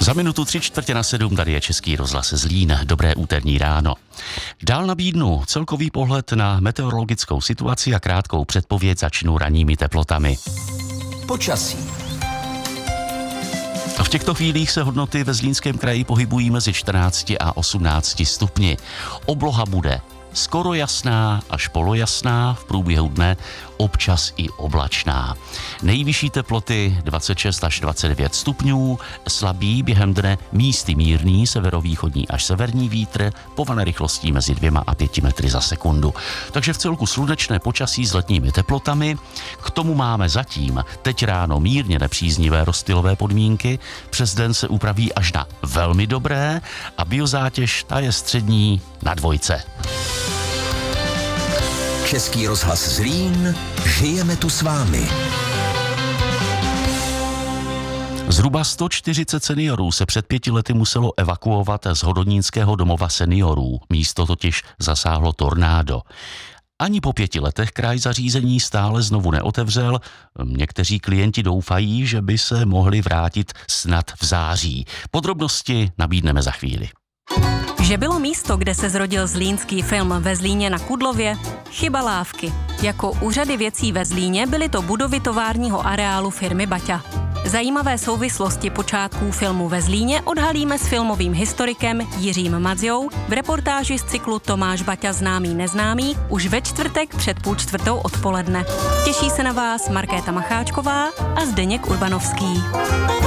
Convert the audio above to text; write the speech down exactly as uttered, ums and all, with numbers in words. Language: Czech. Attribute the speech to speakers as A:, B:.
A: Za minutu tři čtvrtě na sedm tady je Český rozhlas Zlín. Dobré úterní ráno. Dál nabídnu celkový pohled na meteorologickou situaci a krátkou předpověď začnu ranními teplotami.
B: Počasí.
A: V těchto chvílích se hodnoty ve Zlínském kraji pohybují mezi čtrnácti a osmnácti stupni. Obloha bude skoro jasná až polojasná, v průběhu dne občas i oblačná. Nejvyšší teploty dvacet šest až dvacet devět stupňů, slabý během dne místy mírný severovýchodní až severní vítr, povane rychlostí mezi dvěma a pěti metry za sekundu. Takže v celku slunečné počasí s letními teplotami. K tomu máme zatím teď ráno mírně nepříznivé rozptylové podmínky, přes den se upraví až na velmi dobré a biozátěž ta je střední na dvojce.
B: Český rozhlas Zlín, žijeme tu s vámi.
A: Zhruba sto čtyřicet seniorů se před pěti lety muselo evakuovat z Hodonínského domova seniorů. Místo totiž zasáhlo tornádo. Ani po pěti letech kraj zařízení stále znovu neotevřel. Někteří klienti doufají, že by se mohli vrátit snad v září. Podrobnosti nabídneme za chvíli.
C: Že bylo místo, kde se zrodil zlínský film ve Zlíně na Kudlově? Chyba lávky. Jako u řady věcí ve Zlíně byly to budovy továrního areálu firmy Baťa. Zajímavé souvislosti počátků filmu ve Zlíně odhalíme s filmovým historikem Jiřím Madzjou v reportáži z cyklu Tomáš Baťa známý neznámý už ve čtvrtek před půl čtvrtou odpoledne. Těší se na vás Markéta Macháčková a Zdeněk Urbanovský.